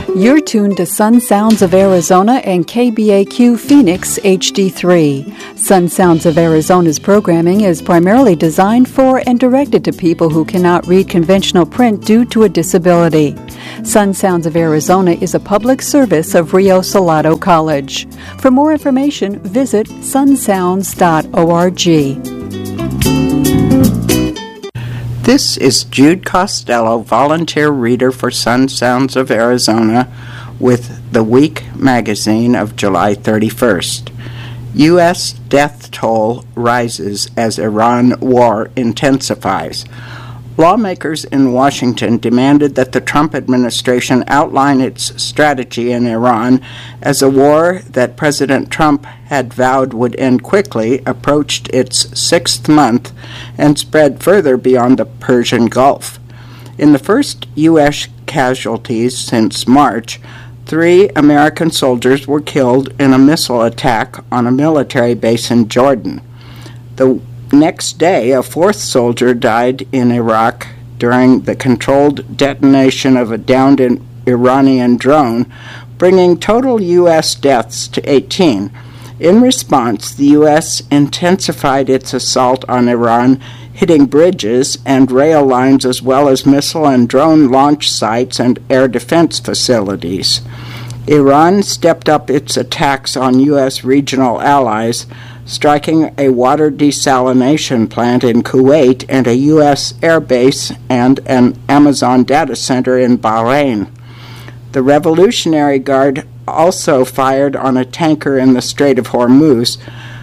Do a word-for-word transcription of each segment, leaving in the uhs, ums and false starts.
You're tuned to Sun Sounds of Arizona and K B A Q Phoenix H D three. Sun Sounds of Arizona's programming is primarily designed for and directed to people who cannot read conventional print due to a disability. Sun Sounds of Arizona is a public service of Rio Salado College. For more information, visit sun sounds dot org. This is Jude Costello, volunteer reader for Sun Sounds of Arizona, with the Week magazine of July thirty-first. U S death toll rises as Iran war intensifies. Lawmakers in Washington demanded that the Trump administration outline its strategy in Iran as a war that President Trump had vowed would end quickly approached its sixth month and spread further beyond the Persian Gulf. In the first U S casualties since March, three American soldiers were killed in a missile attack on a military base in Jordan. The next day, a fourth soldier died in Iraq during the controlled detonation of a downed Iranian drone, bringing total U S deaths to eighteen. In response, the U S intensified its assault on Iran, hitting bridges and rail lines as well as missile and drone launch sites and air defense facilities. Iran stepped up its attacks on U S regional allies, striking a water desalination plant in Kuwait and a U S air base and an Amazon data center in Bahrain. The Revolutionary Guard also fired on a tanker in the Strait of Hormuz,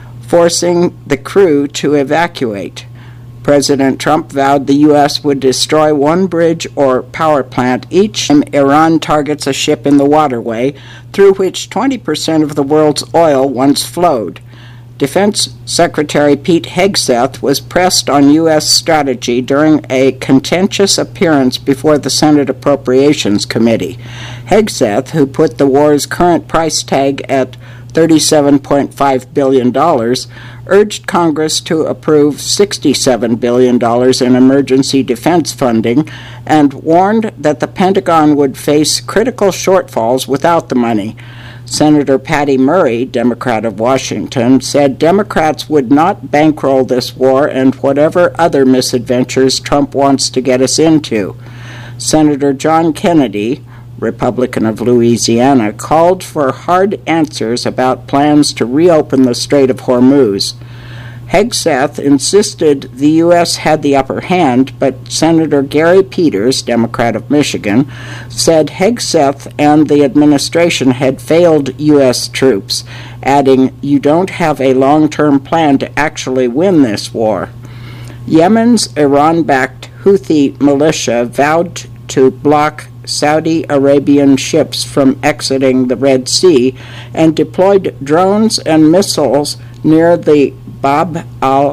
forcing the crew to evacuate. President Trump vowed the U S would destroy one bridge or power plant each time Iran targets a ship in the waterway through which twenty percent of the world's oil once flowed. Defense Secretary Pete Hegseth was pressed on U S strategy during a contentious appearance before the Senate Appropriations Committee. Hegseth, who put the war's current price tag at thirty-seven point five billion dollars, urged Congress to approve sixty-seven billion dollars in emergency defense funding and warned that the Pentagon would face critical shortfalls without the money. Senator Patty Murray, Democrat of Washington, said Democrats would not bankroll this war and whatever other misadventures Trump wants to get us into. Senator John Kennedy, Republican of Louisiana, called for hard answers about plans to reopen the Strait of Hormuz. Hegseth insisted the U S had the upper hand, but Senator Gary Peters, Democrat of Michigan, said Hegseth and the administration had failed U S troops, adding, "You don't have a long-term plan to actually win this war." Yemen's Iran-backed Houthi militia vowed to block Saudi Arabian ships from exiting the Red Sea and deployed drones and missiles near the Bab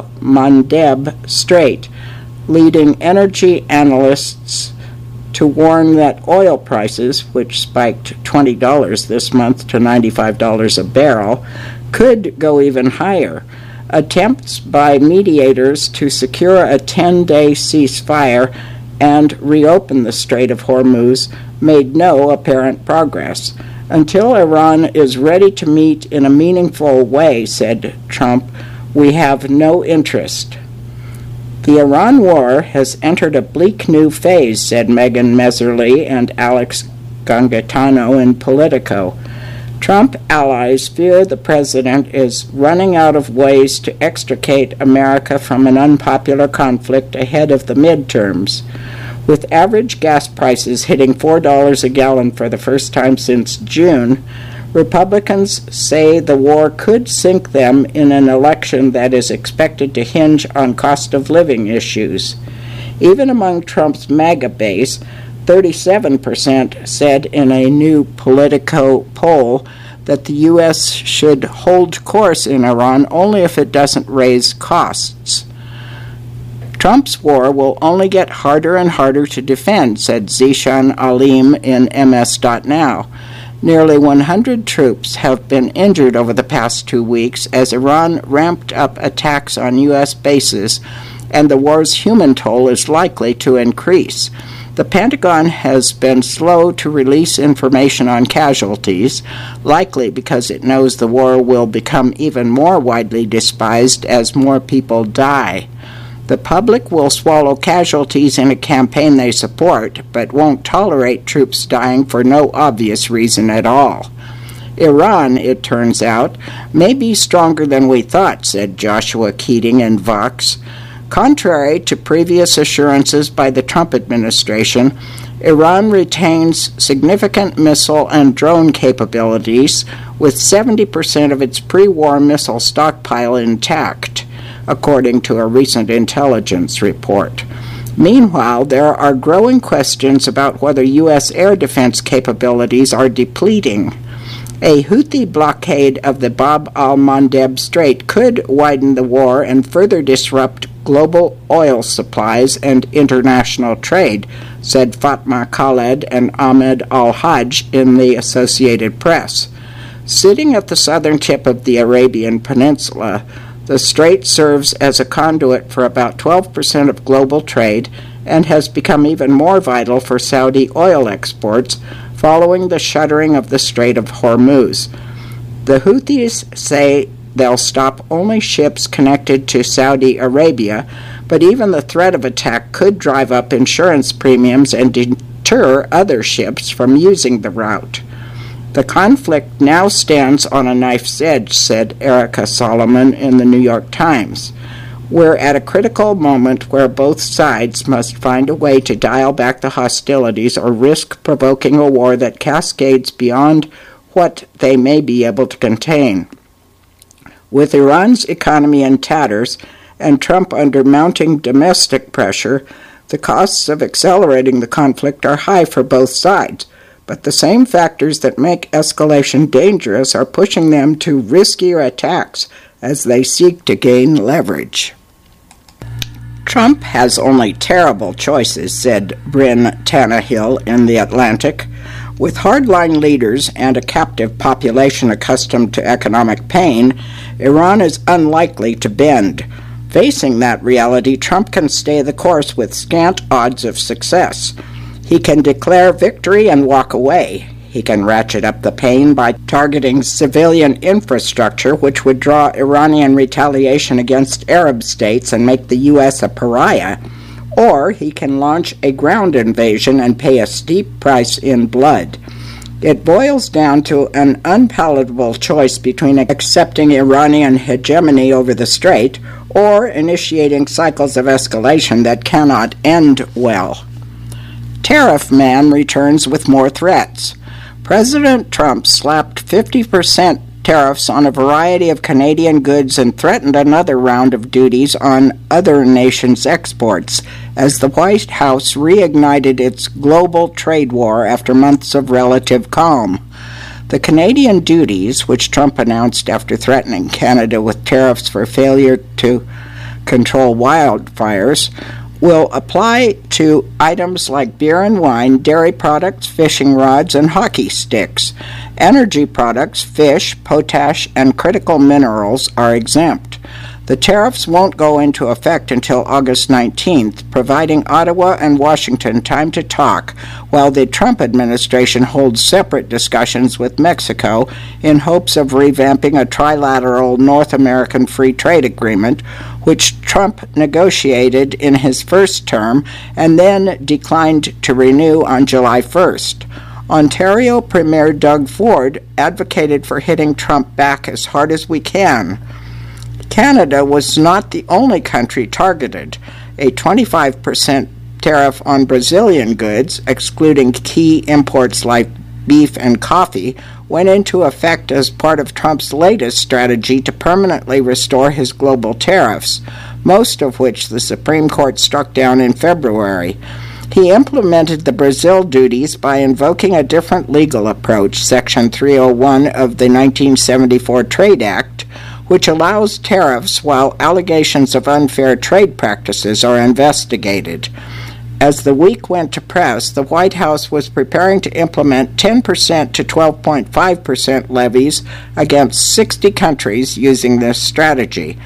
al-Mandeb Strait, leading energy analysts to warn that oil prices, which spiked twenty dollars this month to ninety-five dollars a barrel, could go even higher. Attempts by mediators to secure a ten-day ceasefire and reopen the Strait of Hormuz made no apparent progress. Until Iran is ready to meet in a meaningful way, said Trump, we have no interest. The Iran war has entered a bleak new phase, said Megan Messerly and Alex Gangitano in Politico. Trump allies fear the president is running out of ways to extricate America from an unpopular conflict ahead of the midterms. With average gas prices hitting four dollars a gallon for the first time since June, Republicans say the war could sink them in an election that is expected to hinge on cost of living issues. Even among Trump's MAGA base, thirty-seven percent said in a new Politico poll that the U S should hold course in Iran only if it doesn't raise costs. Trump's war will only get harder and harder to defend, said Zishan Alim in M S dot now. Nearly one hundred troops have been injured over the past two weeks as Iran ramped up attacks on U S bases, and the war's human toll is likely to increase. The Pentagon has been slow to release information on casualties, likely because it knows the war will become even more widely despised as more people die. The public will swallow casualties in a campaign they support, but won't tolerate troops dying for no obvious reason at all. Iran, it turns out, may be stronger than we thought, said Joshua Keating in Vox. Contrary to previous assurances by the Trump administration, Iran retains significant missile and drone capabilities, with seventy percent of its pre-war missile stockpile intact, according to a recent intelligence report. Meanwhile, there are growing questions about whether U S air defense capabilities are depleting. A Houthi blockade of the Bab al-Mandeb Strait could widen the war and further disrupt global oil supplies and international trade, said Fatma Khaled and Ahmed al-Hajj in the Associated Press. Sitting at the southern tip of the Arabian Peninsula, the strait serves as a conduit for about twelve percent of global trade and has become even more vital for Saudi oil exports following the shuttering of the Strait of Hormuz. The Houthis say they'll stop only ships connected to Saudi Arabia, but even the threat of attack could drive up insurance premiums and deter other ships from using the route. The conflict now stands on a knife's edge, said Erica Solomon in the New York Times. We're at a critical moment where both sides must find a way to dial back the hostilities or risk provoking a war that cascades beyond what they may be able to contain. With Iran's economy in tatters and Trump under mounting domestic pressure, the costs of accelerating the conflict are high for both sides, but the same factors that make escalation dangerous are pushing them to riskier attacks as they seek to gain leverage. Trump has only terrible choices, said Bryn Tannehill in The Atlantic. With hardline leaders and a captive population accustomed to economic pain, Iran is unlikely to bend. Facing that reality, Trump can stay the course with scant odds of success. He can declare victory and walk away. He can ratchet up the pain by targeting civilian infrastructure, which would draw Iranian retaliation against Arab states and make the U S a pariah. Or he can launch a ground invasion and pay a steep price in blood. It boils down to an unpalatable choice between accepting Iranian hegemony over the strait or initiating cycles of escalation that cannot end well. Tariff Man returns with more threats. President Trump slapped fifty percent tariffs on a variety of Canadian goods and threatened another round of duties on other nations' exports as the White House reignited its global trade war after months of relative calm. The Canadian duties, which Trump announced after threatening Canada with tariffs for failure to control wildfires, will apply to items like beer and wine, dairy products, fishing rods, and hockey sticks. Energy products, fish, potash, and critical minerals are exempt. The tariffs won't go into effect until August nineteenth, providing Ottawa and Washington time to talk, while the Trump administration holds separate discussions with Mexico in hopes of revamping a trilateral North American free trade agreement, which Trump negotiated in his first term and then declined to renew on July first. Ontario Premier Doug Ford advocated for hitting Trump back as hard as we can. Canada was not the only country targeted. A twenty-five percent tariff on Brazilian goods, excluding key imports like beef and coffee, went into effect as part of Trump's latest strategy to permanently restore his global tariffs, most of which the Supreme Court struck down in February. He implemented the Brazil duties by invoking a different legal approach, Section three oh one of the nineteen seventy-four Trade Act, which allows tariffs while allegations of unfair trade practices are investigated. As the week went to press, the White House was preparing to implement ten percent to twelve point five percent levies against sixty countries using this strategy.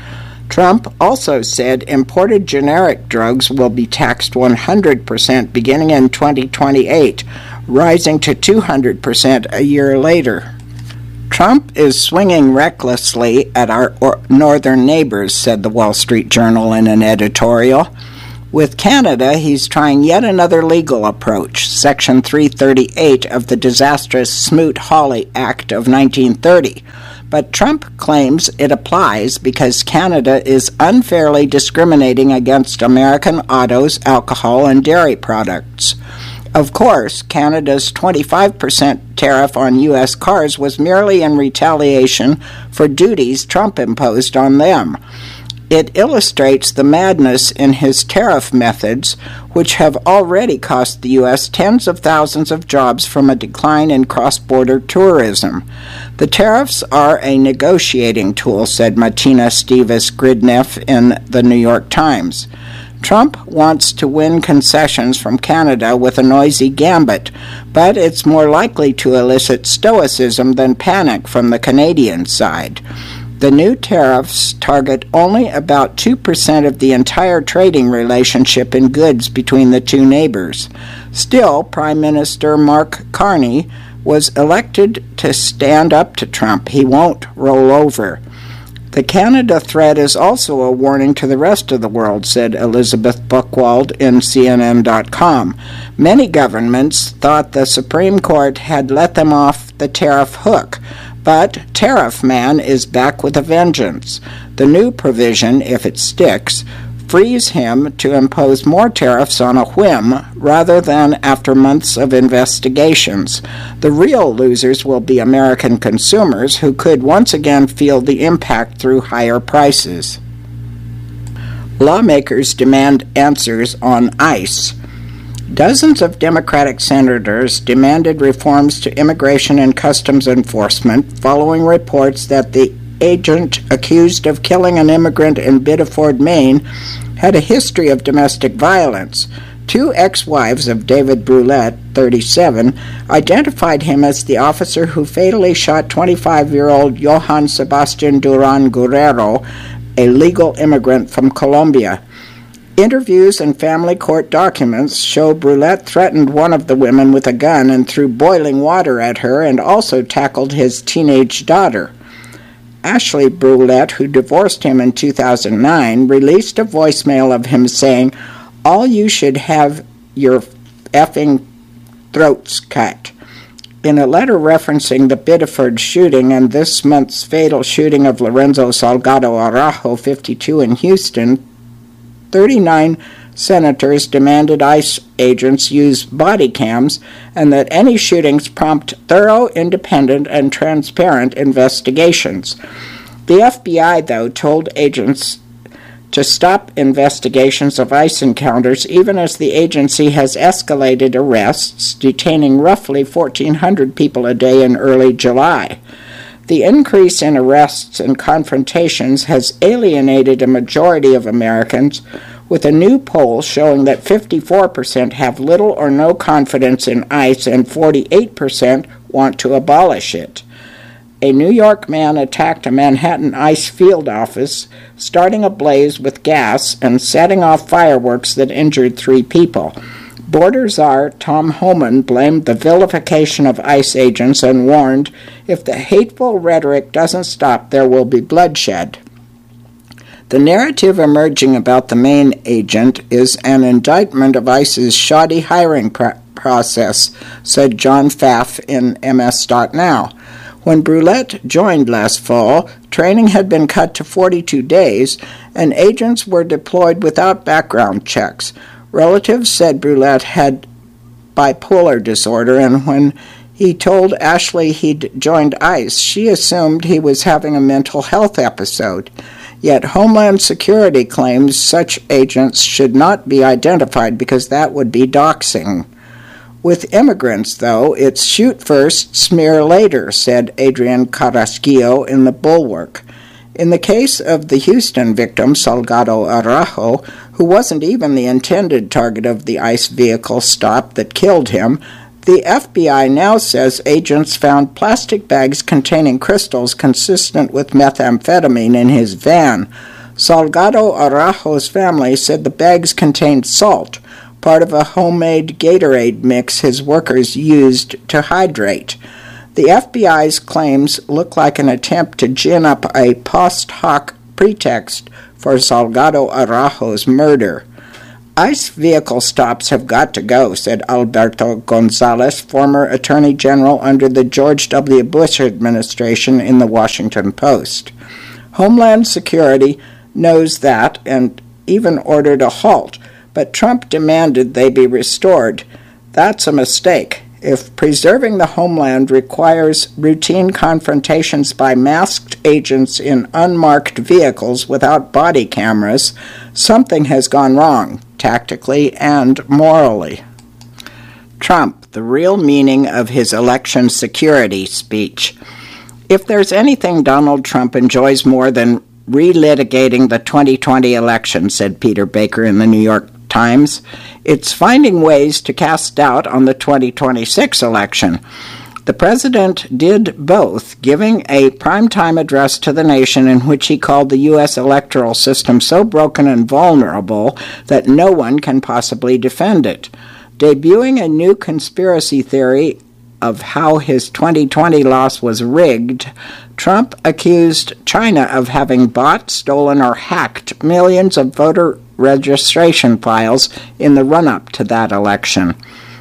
Trump also said imported generic drugs will be taxed one hundred percent beginning in twenty twenty-eight, rising to two hundred percent a year later. Trump is swinging recklessly at our northern neighbors, said the Wall Street Journal in an editorial. With Canada, he's trying yet another legal approach, Section three thirty-eight of the disastrous Smoot-Hawley Act of nineteen thirty. But Trump claims it applies because Canada is unfairly discriminating against American autos, alcohol, and dairy products. Of course, Canada's twenty-five percent tariff on U S cars was merely in retaliation for duties Trump imposed on them. It illustrates the madness in his tariff methods, which have already cost the U S tens of thousands of jobs from a decline in cross-border tourism. The tariffs are a negotiating tool, said Martina Stevens-Gridneff in the New York Times. Trump wants to win concessions from Canada with a noisy gambit, but it's more likely to elicit stoicism than panic from the Canadian side. The new tariffs target only about two percent of the entire trading relationship in goods between the two neighbors. Still, Prime Minister Mark Carney was elected to stand up to Trump. He won't roll over. The Canada threat is also a warning to the rest of the world, said Elizabeth Buchwald in C N N dot com. Many governments thought the Supreme Court had let them off the tariff hook, but Tariff Man is back with a vengeance. The new provision, if it sticks, frees him to impose more tariffs on a whim rather than after months of investigations. The real losers will be American consumers who could once again feel the impact through higher prices. Lawmakers demand answers on ICE. Dozens of Democratic senators demanded reforms to immigration and customs enforcement following reports that the agent accused of killing an immigrant in Biddeford, Maine, had a history of domestic violence. Two ex-wives of David Brulette, thirty-seven, identified him as the officer who fatally shot twenty-five-year-old Johann Sebastian Duran Guerrero, a legal immigrant from Colombia. Interviews and family court documents show Brulette threatened one of the women with a gun and threw boiling water at her and also tackled his teenage daughter. Ashley Brulette, who divorced him in two thousand nine, released a voicemail of him saying, "All you should have your effing throats cut." In a letter referencing the Biddeford shooting and this month's fatal shooting of Lorenzo Salgado Araujo, fifty-two, in Houston, thirty-nine senators demanded ICE agents use body cams and that any shootings prompt thorough, independent, and transparent investigations. The F B I, though, told agents to stop investigations of ICE encounters even as the agency has escalated arrests, detaining roughly fourteen hundred people a day in early July. The increase in arrests and confrontations has alienated a majority of Americans, with a new poll showing that fifty-four percent have little or no confidence in ICE and forty-eight percent want to abolish it. A New York man attacked a Manhattan ICE field office, starting a blaze with gas and setting off fireworks that injured three people. Border Czar Tom Homan blamed the vilification of ICE agents and warned, if the hateful rhetoric doesn't stop, there will be bloodshed. The narrative emerging about the Maine agent is an indictment of ICE's shoddy hiring pr- process, said John Pfaff in M S dot now. When Brulette joined last fall, training had been cut to forty-two days, and agents were deployed without background checks. Relatives said Brulette had bipolar disorder, and when he told Ashley he'd joined ICE, she assumed he was having a mental health episode. Yet Homeland Security claims such agents should not be identified because that would be doxing. With immigrants, though, it's shoot first, smear later, said Adrian Carrasquillo in The Bulwark. In the case of the Houston victim, Salgado Araujo, who wasn't even the intended target of the ICE vehicle stop that killed him, the F B I now says agents found plastic bags containing crystals consistent with methamphetamine in his van. Salgado Araujo's family said the bags contained salt, part of a homemade Gatorade mix his workers used to hydrate. The F B I's claims look like an attempt to gin up a post hoc pretext for Salgado Araujo's murder. ICE vehicle stops have got to go, said Alberto Gonzalez, former Attorney General under the George W. Bush administration, in the Washington Post. Homeland Security knows that and even ordered a halt, but Trump demanded they be restored. That's a mistake. If preserving the homeland requires routine confrontations by masked agents in unmarked vehicles without body cameras, something has gone wrong, tactically and morally. Trump, the real meaning of his election security speech. If there's anything Donald Trump enjoys more than relitigating the twenty twenty election, said Peter Baker in the New York Times, it's finding ways to cast doubt on the twenty twenty-six election. The president did both, giving a primetime address to the nation in which he called the U S electoral system so broken and vulnerable that no one can possibly defend it. Debuting a new conspiracy theory of how his twenty twenty loss was rigged, Trump accused China of having bought, stolen, or hacked millions of voter registration files in the run-up to that election.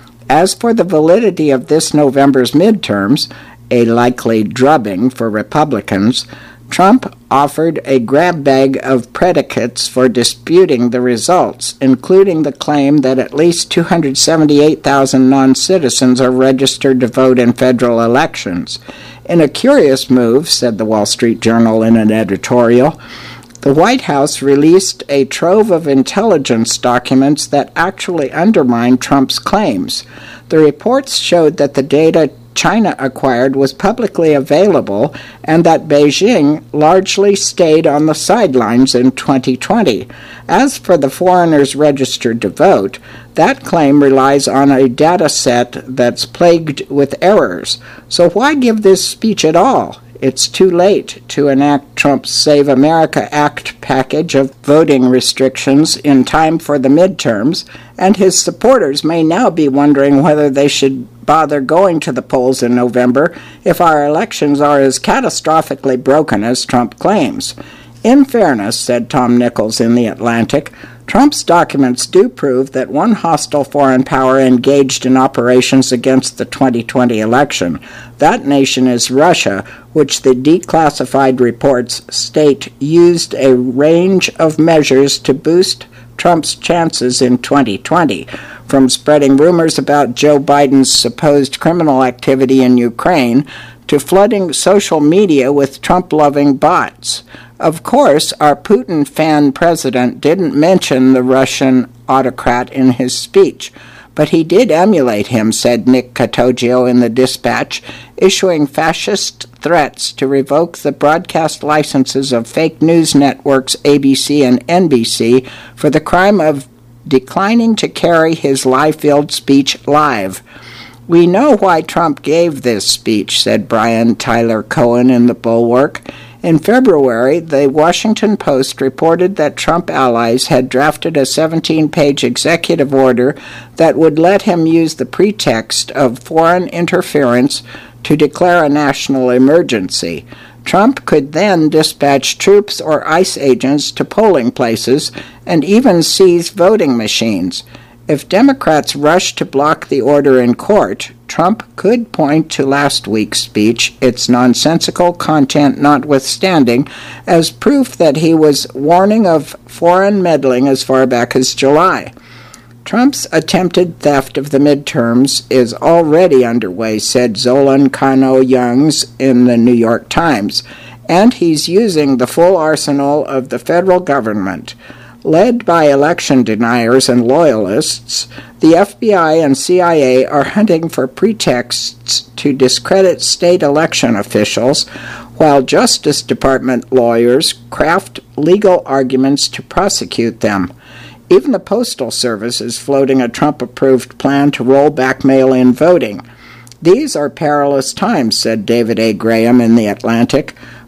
As for the validity of this November's midterms, a likely drubbing for Republicans, Trump offered a grab bag of predicates for disputing the results, including the claim that at least two hundred seventy-eight thousand non-citizens are registered to vote in federal elections. In a curious move, said the Wall Street Journal in an editorial, the White House released a trove of intelligence documents that actually undermine Trump's claims. The reports showed that the data China acquired was publicly available and that Beijing largely stayed on the sidelines in twenty twenty. As for the foreigners registered to vote, that claim relies on a data set that's plagued with errors. So why give this speech at all? It's too late to enact Trump's Save America Act package of voting restrictions in time for the midterms, and his supporters may now be wondering whether they should bother going to the polls in November if our elections are as catastrophically broken as Trump claims. In fairness, said Tom Nichols in The Atlantic, Trump's documents do prove that one hostile foreign power engaged in operations against the twenty twenty election. That nation is Russia, which the declassified reports state used a range of measures to boost Trump's chances in twenty twenty, from spreading rumors about Joe Biden's supposed criminal activity in Ukraine to flooding social media with Trump-loving bots. Of course, our Putin fan president didn't mention the Russian autocrat in his speech, but he did emulate him, said Nick Catoggio in the Dispatch, issuing fascist threats to revoke the broadcast licenses of fake news networks A B C and N B C for the crime of declining to carry his lie-filled speech live. We know why Trump gave this speech, said Brian Tyler Cohen in The Bulwark. In February, the Washington Post reported that Trump allies had drafted a seventeen-page executive order that would let him use the pretext of foreign interference to declare a national emergency. Trump could then dispatch troops or ICE agents to polling places and even seize voting machines. If Democrats rush to block the order in court, Trump could point to last week's speech, its nonsensical content notwithstanding, as proof that he was warning of foreign meddling as far back as July. Trump's attempted theft of the midterms is already underway, said Zolan Kano-Youngs in the New York Times, and he's using the full arsenal of the federal government. Led by election deniers and loyalists, the F B I and C I A are hunting for pretexts to discredit state election officials, while Justice Department lawyers craft legal arguments to prosecute them. Even the Postal Service is floating a Trump-approved plan to roll back mail-in voting. These are perilous times, said David A. Graham in The Atlantic.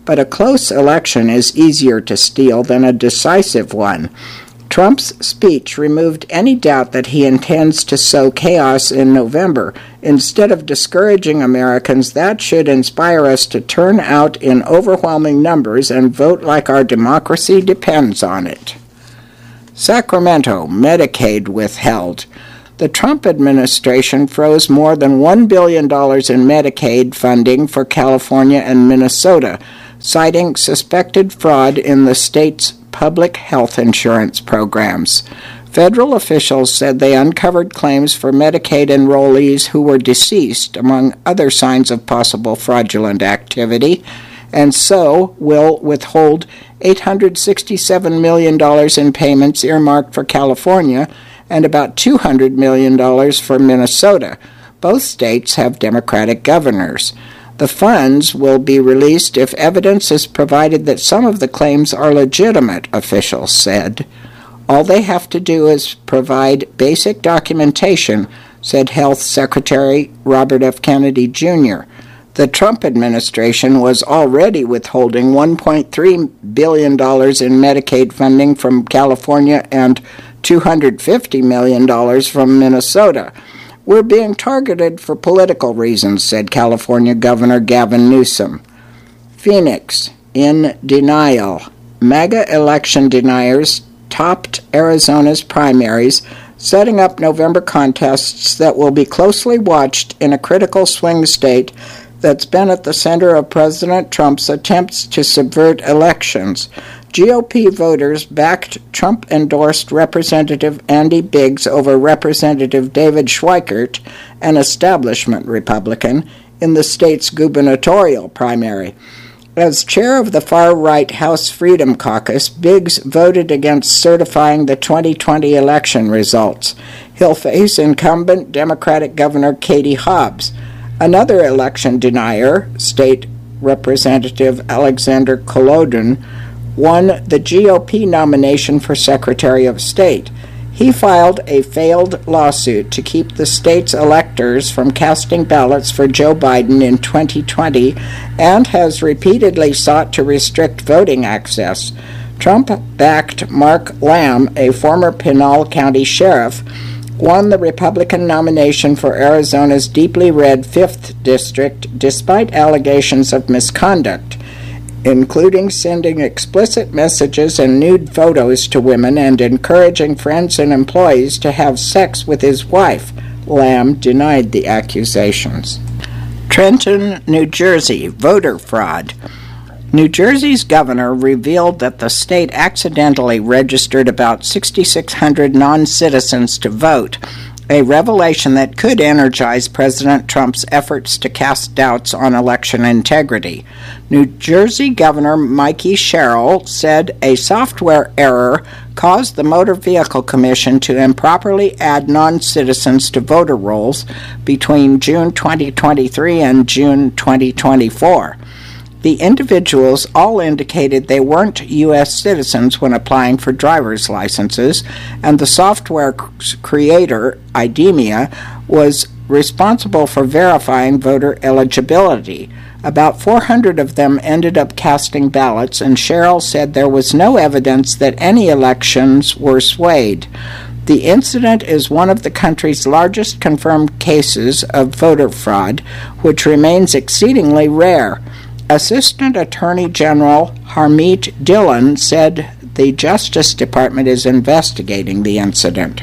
but a close election is easier to steal than a decisive one. Trump's speech removed any doubt that he intends to sow chaos in November. Instead of discouraging Americans, that should inspire us to turn out in overwhelming numbers and vote like our democracy depends on it. Sacramento, Medicaid withheld. The Trump administration froze more than one billion dollars in Medicaid funding for California and Minnesota, citing suspected fraud in the state's public health insurance programs. Federal officials said they uncovered claims for Medicaid enrollees who were deceased, among other signs of possible fraudulent activity, and so will withhold eight hundred sixty-seven million dollars in payments earmarked for California and about two hundred million dollars for Minnesota. Both states have Democratic governors. The funds will be released if evidence is provided that some of the claims are legitimate, officials said. All they have to do is provide basic documentation, said Health Secretary Robert F. Kennedy, Junior The Trump administration was already withholding one point three billion dollars in Medicaid funding from California and two hundred fifty million dollars from Minnesota. We're being targeted for political reasons, said California Governor Gavin Newsom. Phoenix, in denial. MAGA election deniers topped Arizona's primaries, setting up November contests that will be closely watched in a critical swing state that's been at the center of President Trump's attempts to subvert elections. G O P voters backed Trump-endorsed Representative Andy Biggs over Representative David Schweikert, an establishment Republican, in the state's gubernatorial primary. As chair of the far-right House Freedom Caucus, Biggs voted against certifying the twenty twenty election results. He'll face incumbent Democratic Governor Katie Hobbs. Another election denier, State Representative Alexander Kolodin, won the G O P nomination for Secretary of State. He filed a failed lawsuit to keep the state's electors from casting ballots for Joe Biden in twenty twenty and has repeatedly sought to restrict voting access. Trump backed Mark Lamb, a former Pinal County sheriff, won the Republican nomination for Arizona's deeply red fifth District despite allegations of misconduct, including sending explicit messages and nude photos to women and encouraging friends and employees to have sex with his wife. Lamb denied the accusations. Trenton, New Jersey, voter fraud. New Jersey's governor revealed that the state accidentally registered about six thousand six hundred non-citizens to vote, a revelation that could energize President Trump's efforts to cast doubts on election integrity. New Jersey Governor Mikey Sherrill said a software error caused the Motor Vehicle Commission to improperly add non-citizens to voter rolls between June twenty twenty-three and June twenty twenty-four. The individuals all indicated they weren't U S citizens when applying for driver's licenses, and the software creator, IDEMIA, was responsible for verifying voter eligibility. About four hundred of them ended up casting ballots, and Sherrill said there was no evidence that any elections were swayed. The incident is one of the country's largest confirmed cases of voter fraud, which remains exceedingly rare. Assistant Attorney General Harmeet Dillon said the Justice Department is investigating the incident.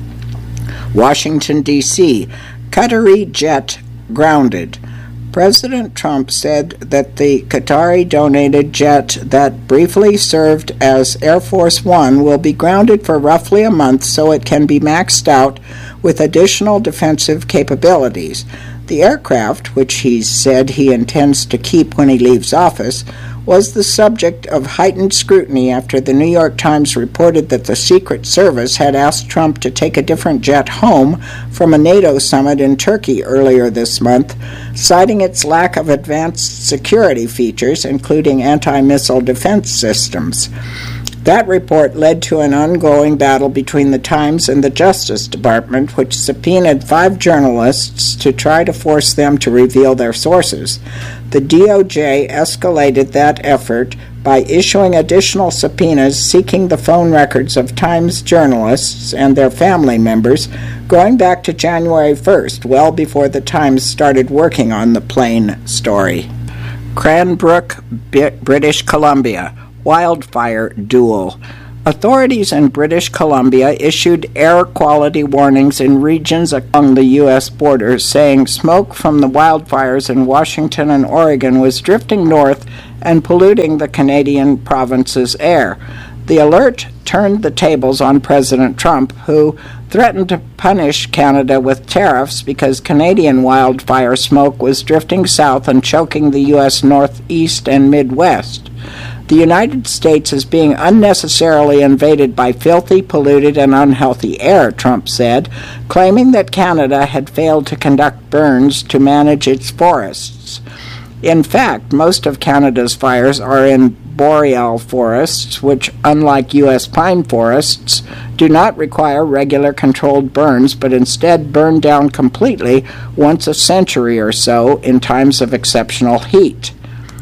Washington, D C, Qatari jet grounded. President Trump said that the Qatari-donated jet that briefly served as Air Force One will be grounded for roughly a month so it can be maxed out with additional defensive capabilities. The aircraft, which he said he intends to keep when he leaves office, was the subject of heightened scrutiny after the New York Times reported that the Secret Service had asked Trump to take a different jet home from a NATO summit in Turkey earlier this month, citing its lack of advanced security features, including anti-missile defense systems. That report led to an ongoing battle between the Times and the Justice Department, which subpoenaed five journalists to try to force them to reveal their sources. The D O J escalated that effort by issuing additional subpoenas seeking the phone records of Times journalists and their family members going back to January first, well before the Times started working on the plane story. Cranbrook, B- British Columbia. Wildfire duel. Authorities in British Columbia issued air quality warnings in regions along the U S border, saying smoke from the wildfires in Washington and Oregon was drifting north and polluting the Canadian province's air. The alert turned the tables on President Trump, who threatened to punish Canada with tariffs because Canadian wildfire smoke was drifting south and choking the U S Northeast and Midwest. The United States is being unnecessarily invaded by filthy, polluted, and unhealthy air, Trump said, claiming that Canada had failed to conduct burns to manage its forests. In fact, most of Canada's fires are in boreal forests, which, unlike U S pine forests, do not require regular controlled burns, but instead burn down completely once a century or so in times of exceptional heat.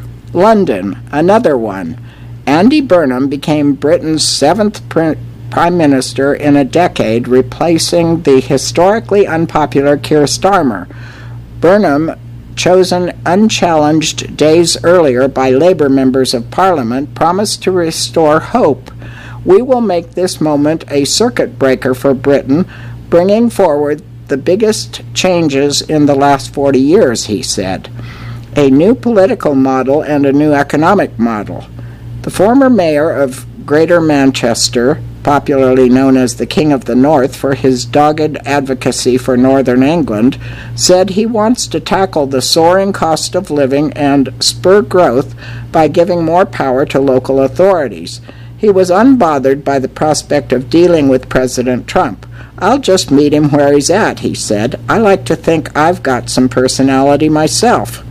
London, another one. Andy Burnham became Britain's seventh pr- prime minister in a decade, replacing the historically unpopular Keir Starmer. Burnham, chosen unchallenged days earlier by Labour members of Parliament, promised to restore hope. We will make this moment a circuit breaker for Britain, bringing forward the biggest changes in the last forty years, he said. A new political model and a new economic model. The former mayor of Greater Manchester, popularly known as the King of the North for his dogged advocacy for Northern England, said he wants to tackle the soaring cost of living and spur growth by giving more power to local authorities. He was unbothered by the prospect of dealing with President Trump. I'll just meet him where he's at, he said. I like to think I've got some personality myself.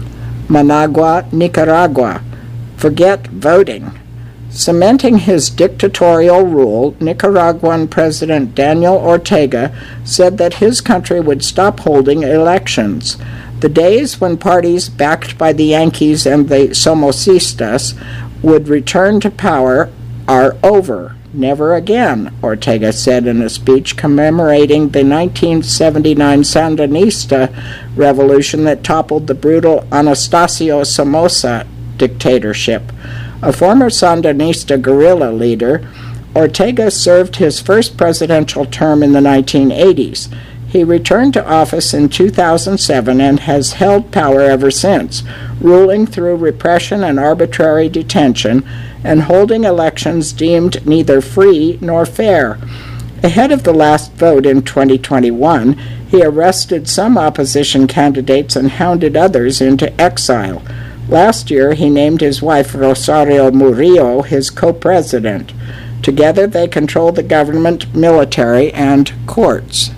Managua, Nicaragua. Forget voting. Cementing his dictatorial rule, Nicaraguan President Daniel Ortega said that his country would stop holding elections. The days when parties backed by the Yankees and the Somosistas would return to power are over. Never again, Ortega said in a speech commemorating the nineteen seventy-nine Sandinista revolution that toppled the brutal Anastasio Somoza dictatorship. A former Sandinista guerrilla leader, Ortega served his first presidential term in the nineteen eighties. He returned to office in two thousand seven and has held power ever since, ruling through repression and arbitrary detention and holding elections deemed neither free nor fair. Ahead of the last vote in twenty twenty-one, he arrested some opposition candidates and hounded others into exile. Last year, he named his wife Rosario Murillo his co-president. Together, they control the government, military, and courts.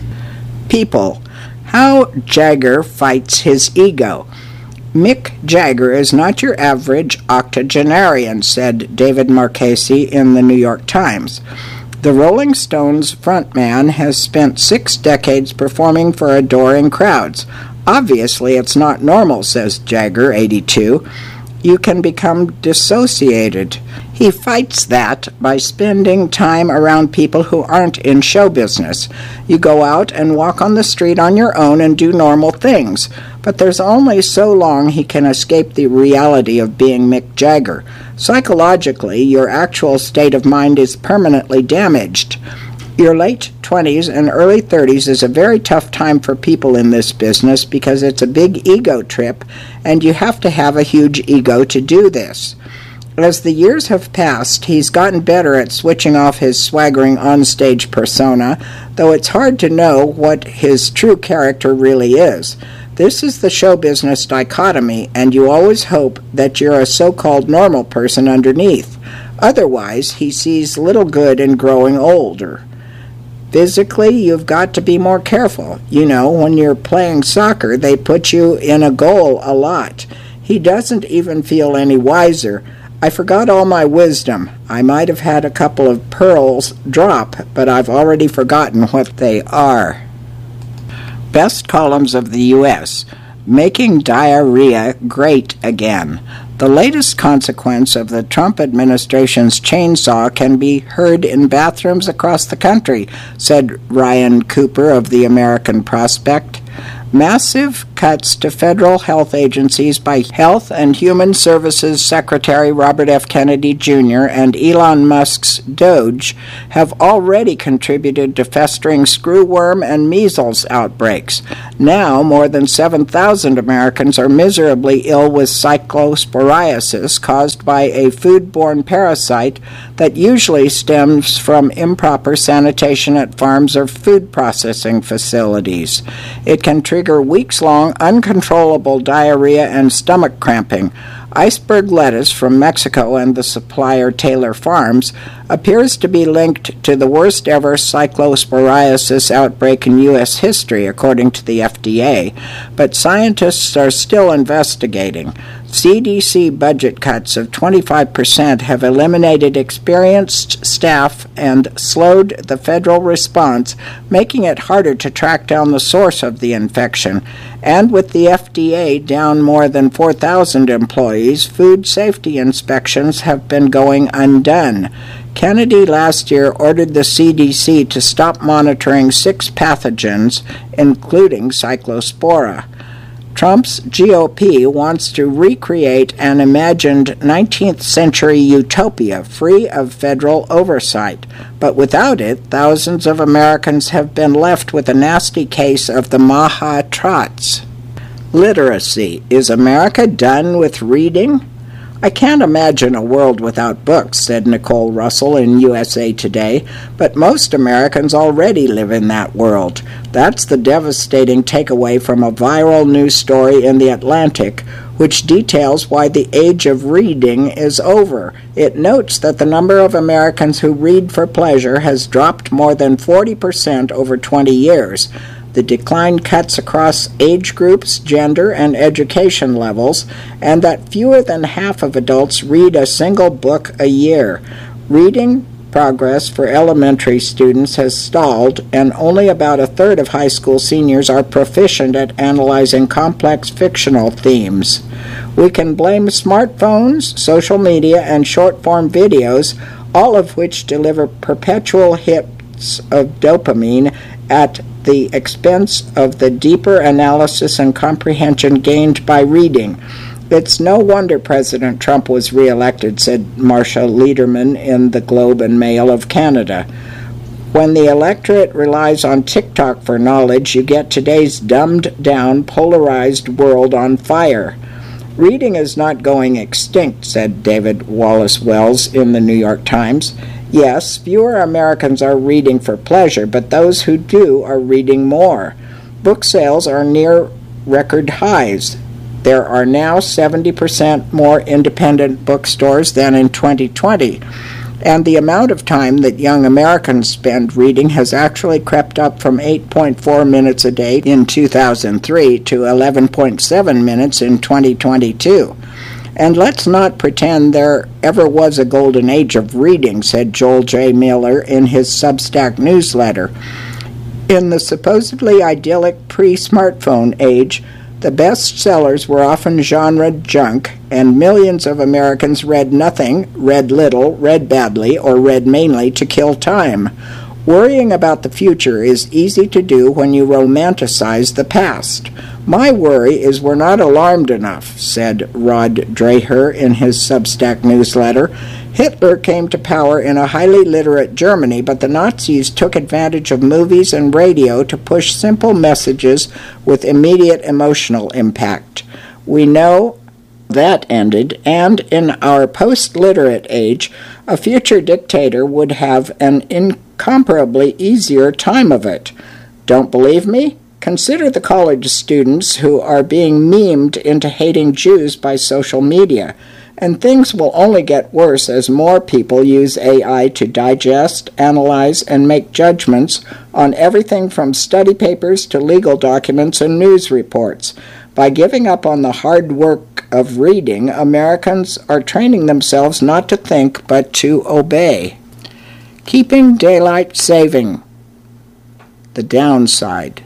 People. How Jagger fights his ego. Mick Jagger is not your average octogenarian, said David Marchese in the New York Times. The Rolling Stones frontman has spent six decades performing for adoring crowds. Obviously, it's not normal, says Jagger, eighty-two. You can become dissociated. He fights that by spending time around people who aren't in show business. You go out and walk on the street on your own and do normal things, but there's only so long he can escape the reality of being Mick Jagger. Psychologically, your actual state of mind is permanently damaged. Your late twenties and early thirties is a very tough time for people in this business because it's a big ego trip, and you have to have a huge ego to do this. As the years have passed, he's gotten better at switching off his swaggering onstage persona, though it's hard to know what his true character really is. This is the show business dichotomy, and you always hope that you're a so-called normal person underneath. Otherwise, he sees little good in growing older. Physically, you've got to be more careful. You know, when you're playing soccer, they put you in a goal a lot. He doesn't even feel any wiser. I forgot all my wisdom. I might have had a couple of pearls drop, but I've already forgotten what they are. Best columns of the U S Making diarrhea great again. The latest consequence of the Trump administration's chainsaw can be heard in bathrooms across the country, said Ryan Cooper of the American Prospect. Massive cuts to federal health agencies by Health and Human Services Secretary Robert F. Kennedy Junior and Elon Musk's Doge have already contributed to festering screwworm and measles outbreaks. Now, more than seven thousand Americans are miserably ill with cyclosporiasis caused by a foodborne parasite that usually stems from improper sanitation at farms or food processing facilities. It can trigger weeks-long uncontrollable diarrhea and stomach cramping. Iceberg lettuce from Mexico and the supplier Taylor Farms appears to be linked to the worst ever cyclosporiasis outbreak in U S history, according to the F D A, but scientists are still investigating. C D C budget cuts of twenty-five percent have eliminated experienced staff and slowed the federal response, making it harder to track down the source of the infection. And with the F D A down more than four thousand employees, food safety inspections have been going undone. Kennedy last year ordered the C D C to stop monitoring six pathogens, including Cyclospora. Trump's G O P wants to recreate an imagined nineteenth century utopia free of federal oversight. But without it, thousands of Americans have been left with a nasty case of the Maha Trots. Literacy. Is America done with reading? I can't imagine a world without books, said Nicole Russell in U S A Today, but most Americans already live in that world. That's the devastating takeaway from a viral news story in The Atlantic, which details why the age of reading is over. It notes that the number of Americans who read for pleasure has dropped more than forty percent over twenty years. The decline cuts across age groups, gender, and education levels, and that fewer than half of adults read a single book a year. Reading progress for elementary students has stalled, and only about a third of high school seniors are proficient at analyzing complex fictional themes. We can blame smartphones, social media, and short-form videos, all of which deliver perpetual hits of dopamine at the expense of the deeper analysis and comprehension gained by reading. It's no wonder President Trump was reelected, said Marcia Lederman in the Globe and Mail of Canada. When the electorate relies on TikTok for knowledge, you get today's dumbed-down, polarized world on fire. Reading is not going extinct, said David Wallace Wells in the New York Times. Yes, fewer Americans are reading for pleasure, but those who do are reading more. Book sales are near record highs. There are now seventy percent more independent bookstores than in twenty twenty, and the amount of time that young Americans spend reading has actually crept up from eight point four minutes a day in two thousand three to eleven point seven minutes in twenty twenty-two. And let's not pretend there ever was a golden age of reading, said Joel J. Miller in his Substack newsletter. In the supposedly idyllic pre-smartphone age, the best sellers were often genre junk, and millions of Americans read nothing, read little, read badly, or read mainly to kill time. Worrying about the future is easy to do when you romanticize the past. My worry is we're not alarmed enough, said Rod Dreher in his Substack newsletter. Hitler came to power in a highly literate Germany, but the Nazis took advantage of movies and radio to push simple messages with immediate emotional impact. We know that ended, and in our post-literate age, a future dictator would have an incomparably easier time of it. Don't believe me? Consider the college students who are being memed into hating Jews by social media. And things will only get worse as more people use A I to digest, analyze, and make judgments on everything from study papers to legal documents and news reports. By giving up on the hard work of reading, Americans are training themselves not to think but to obey. Keeping daylight saving. The downside.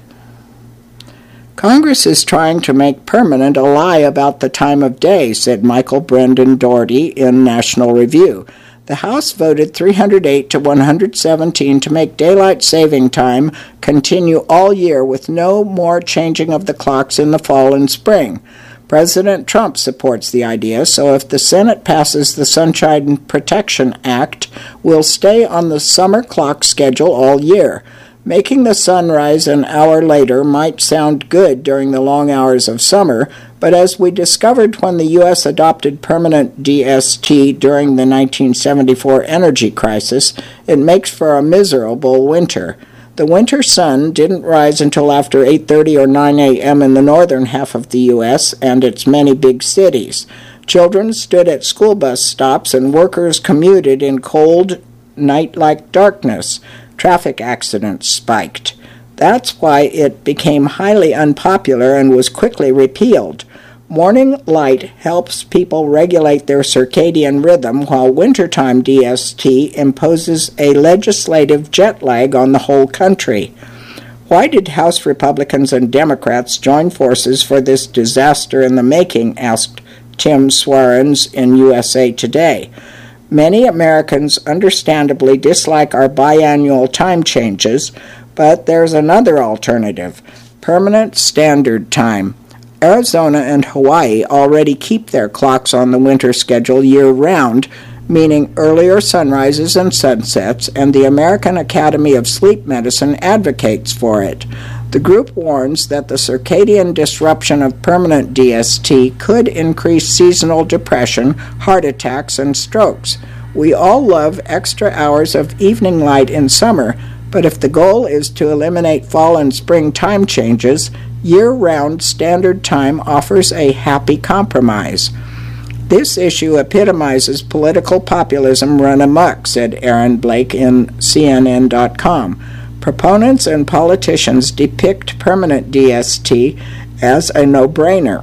Congress is trying to make permanent a lie about the time of day, said Michael Brendan Doherty in National Review. The House voted three hundred eight to one hundred seventeen to make daylight saving time continue all year with no more changing of the clocks in the fall and spring. President Trump supports the idea, so if the Senate passes the Sunshine Protection Act, we'll stay on the summer clock schedule all year. Making the sun rise an hour later might sound good during the long hours of summer, but as we discovered when the U S adopted permanent D S T during the nineteen seventy-four energy crisis, it makes for a miserable winter. The winter sun didn't rise until after eight thirty or nine a.m. in the northern half of the U S and its many big cities. Children stood at school bus stops and workers commuted in cold, night-like darkness. Traffic accidents spiked. That's why it became highly unpopular and was quickly repealed. Morning light helps people regulate their circadian rhythm, while wintertime D S T imposes a legislative jet lag on the whole country. Why did House Republicans and Democrats join forces for this disaster in the making, asked Tim Swarens in U S A Today. Many Americans understandably dislike our biannual time changes, but there's another alternative, permanent standard time. Arizona and Hawaii already keep their clocks on the winter schedule year-round, meaning earlier sunrises and sunsets, and the American Academy of Sleep Medicine advocates for it. The group warns that the circadian disruption of permanent D S T could increase seasonal depression, heart attacks, and strokes. We all love extra hours of evening light in summer, but if the goal is to eliminate fall and spring time changes, year-round standard time offers a happy compromise. This issue epitomizes political populism run amok, said Aaron Blake in C N N dot com. Proponents and politicians depict permanent D S T as a no-brainer,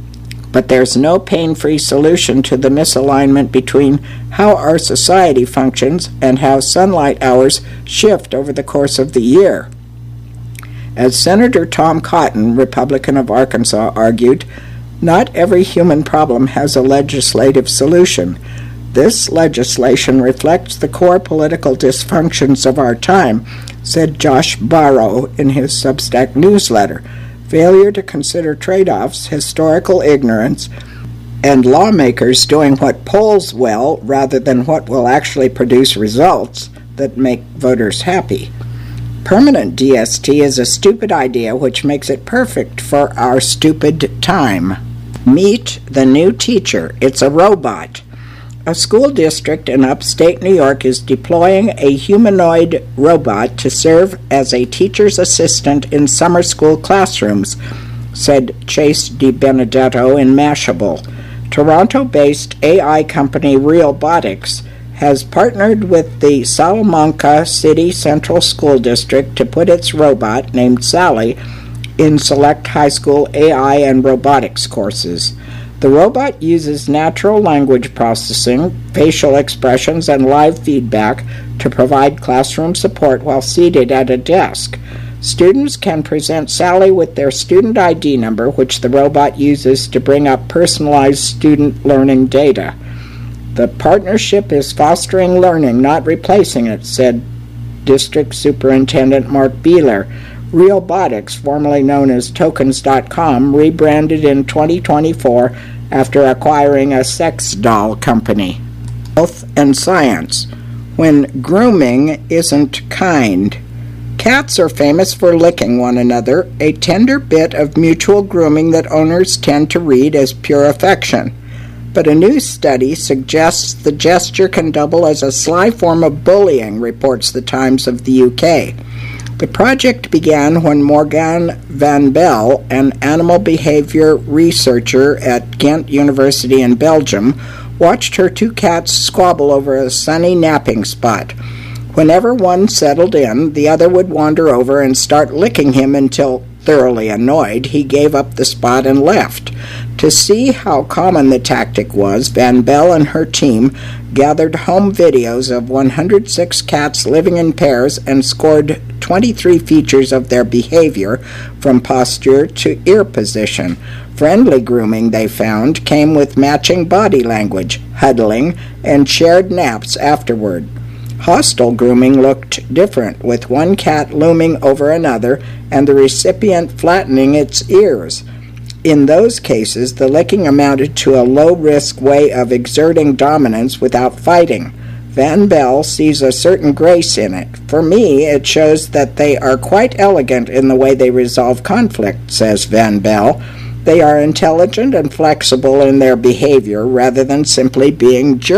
but there's no pain-free solution to the misalignment between how our society functions and how sunlight hours shift over the course of the year. As Senator Tom Cotton, Republican of Arkansas, argued, not every human problem has a legislative solution. This legislation reflects the core political dysfunctions of our time, said Josh Barrow in his Substack newsletter. Failure to consider trade-offs, historical ignorance, and lawmakers doing what polls well rather than what will actually produce results that make voters happy. Permanent D S T is a stupid idea which makes it perfect for our stupid time. Meet the new teacher. It's a robot. A school district in upstate New York is deploying a humanoid robot to serve as a teacher's assistant in summer school classrooms, said Chase DiBenedetto in Mashable. Toronto-based A I company Realbotics has partnered with the Salamanca City Central School District to put its robot, named Sally, in select high school A I and robotics courses. The robot uses natural language processing, facial expressions, and live feedback to provide classroom support while seated at a desk. Students can present Sally with their student I D number, which the robot uses to bring up personalized student learning data. The partnership is fostering learning, not replacing it, said District Superintendent Mark Beeler. Realbotics, formerly known as Tokens dot com, rebranded in twenty twenty-four after acquiring a sex doll company. Health and science. When grooming isn't kind. Cats are famous for licking one another, a tender bit of mutual grooming that owners tend to read as pure affection. But a new study suggests the gesture can double as a sly form of bullying, reports the Times of the U K. The project began when Morgan van Bell, an animal behavior researcher at Ghent University in Belgium, watched her two cats squabble over a sunny napping spot. Whenever one settled in, the other would wander over and start licking him until, thoroughly annoyed, he gave up the spot and left. To see how common the tactic was, Van Belle and her team gathered home videos of one hundred six cats living in pairs and scored twenty-three features of their behavior, from posture to ear position. Friendly grooming, they found, came with matching body language, huddling, and shared naps afterward. Hostile grooming looked different, with one cat looming over another and the recipient flattening its ears. In those cases, the licking amounted to a low-risk way of exerting dominance without fighting. Van Belle sees a certain grace in it. For me, it shows that they are quite elegant in the way they resolve conflict, says Van Belle. They are intelligent and flexible in their behavior rather than simply being jerks.